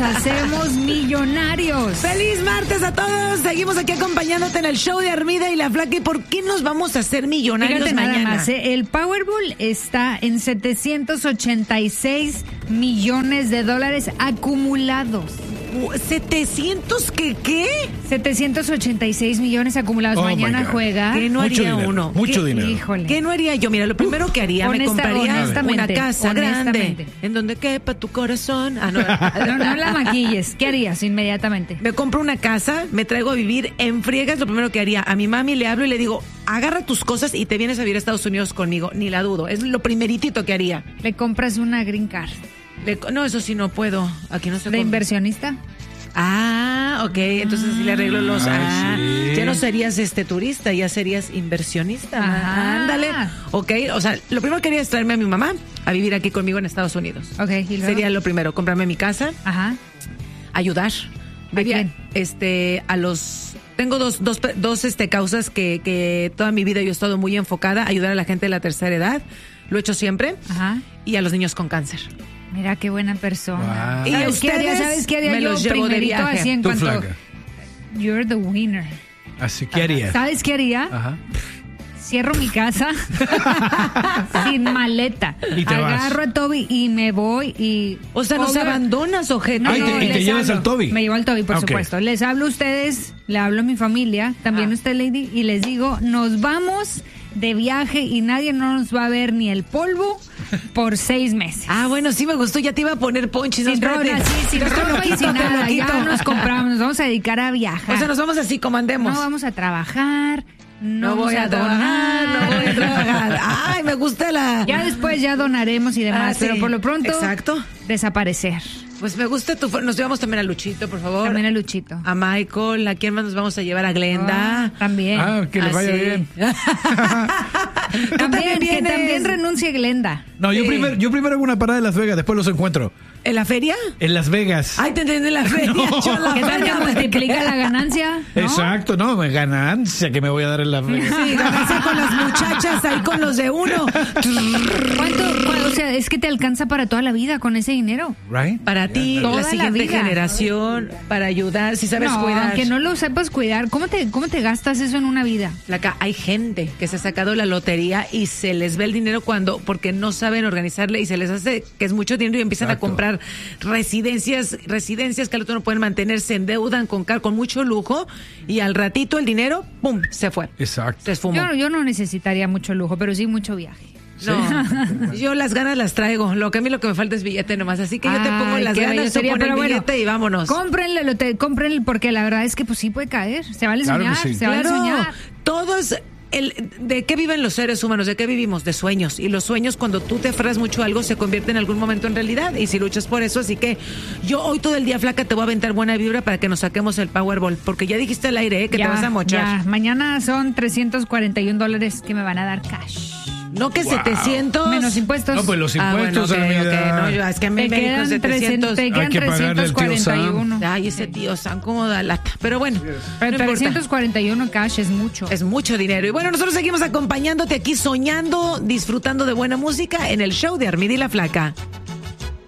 hacemos millonarios. ¡Feliz martes a todos! Seguimos aquí acompañándote en el show de Armida y la Flaca. ¿Y por qué nos vamos a hacer millonarios Fíjate mañana? nada más, el Powerball está en 786 millones de dólares acumulados. ¿700 qué? 786 millones acumulados. Mañana juega. ¿Qué no Mucho haría dinero, uno? mucho dinero. Híjole. ¿Qué no haría yo? Mira, lo primero que haría, me compraría una casa grande en donde quepa tu corazón. No la maquilles. ¿Qué harías inmediatamente? Me compro una casa, me traigo a vivir en friegas. Lo primero que haría, a mi mami le hablo y le digo, agarra tus cosas y te vienes a vivir a Estados Unidos conmigo. Ni la dudo. Es lo primeritito que haría. Le compras una green card. No, eso sí no puedo. Aquí no se ¿De compra. inversionista? Ah, ok, entonces sí le arreglo los... sí. Ya no serías turista, ya serías inversionista. Ajá. Ándale. Ok, o sea, lo primero que haría es traerme a mi mamá a vivir aquí conmigo en Estados Unidos. Ok, ¿y luego? Sería lo primero, comprarme mi casa, Ajá. ayudar. ¿A quién? A los... Tengo dos causas que toda mi vida yo he estado muy enfocada, ayudar a la gente de la tercera edad, lo he hecho siempre, Ajá. y a los niños con cáncer. Mira qué buena persona. Wow. Y ¿Sabes qué haría? ustedes ¿Sabes qué haría me yo los llevo de primerito? viaje. Así en Tú, cuanto... Flaca. You're the winner. Así que haría. ¿Sabes qué haría? Ajá. Cierro mi casa sin maleta. Y te vas. Agarro a Toby y me voy y... O sea, nos Obvio- abandonas, ojete. No, Ay, no, y te les llevas hablo. al Toby. Me llevo al Toby, por Ok. supuesto. Les hablo a ustedes, le hablo a mi familia, también a usted, Lady, y les digo, nos vamos de viaje y nadie no nos va a ver ni el polvo por 6 meses. Ah, bueno, sí me gustó, ya te iba a poner ponchis. Sin espérate. ropa, sí, sin Te ropa lo y quito, sin te lo nada. quito. Ya nos compramos, nos vamos a dedicar a viajar. O sea, nos vamos así como andemos. No vamos a trabajar, no voy vamos a trabajar, donar. no voy a trabajar. Ay, me gusta la... Ya después ya donaremos y demás, sí. pero por lo pronto Exacto. desaparecer. Pues me gusta tu... Nos llevamos también a Luchito, por favor. También a Luchito. A Michael. ¿A quién más nos vamos a llevar? A Glenda. Ah, también. Ah, que le vaya sí. bien. Tú También, que vienes. también renuncie Glenda. No, yo primero hago una parada en Las Vegas, después los encuentro. ¿En la feria? En Las Vegas. Ay, te entendí en la feria. No. Yo en la ¿Qué tal que feria. multiplica la ganancia? ¿no? Exacto, no, ganancia que me voy a dar en Las Vegas. Sí, ganancia con las muchachas ahí con los de uno. O sea, es que te alcanza para toda la vida con ese dinero. Right? Para ti, Toda la la siguiente vida. generación, para ayudar, si sabes No, cuidar. que no lo sepas cuidar. ¿Cómo te gastas eso en una vida? Acá hay gente que se ha sacado la lotería y se les ve el dinero porque no saben organizarle y se les hace que es mucho dinero y empiezan Exacto. a comprar residencias que al otro no pueden mantener, se endeudan con mucho lujo y al ratito el dinero, ¡pum!, se fue. Exacto. Se esfumó. Yo no necesitaría mucho lujo, pero sí mucho viaje. No, yo las ganas las traigo. Lo que a mí me falta es billete nomás. Así que yo te pongo Ay, las qué bello ganas, tú sería, pon el pero bueno, billete y vámonos. Cómprenle, porque la verdad es que pues sí puede caer. Se vale Claro que soñar, sí. se vale soñar. Todos... ¿De qué viven los seres humanos? ¿De qué vivimos? De sueños. Y los sueños, cuando tú te aferras mucho a algo, se convierte en algún momento en realidad. Y si luchas por eso, así que yo hoy todo el día, Flaca, te voy a aventar buena vibra para que nos saquemos el Powerball. Porque ya dijiste al aire, que te vas a mochar. Ya. Mañana son $341 que me van a dar cash. No que 700. Menos impuestos. No, pues los impuestos, bueno, Armida. no, yo, es que a mí Te me dijo quedan 700. te quedan Hay que pagarle al tío 341. Ay, ese tío San, cómo da lata. Pero bueno, Pero no importa. 341 cash es mucho. Es mucho dinero. Y bueno, nosotros seguimos acompañándote aquí, soñando, disfrutando de buena música en el show de Armida y la Flaca.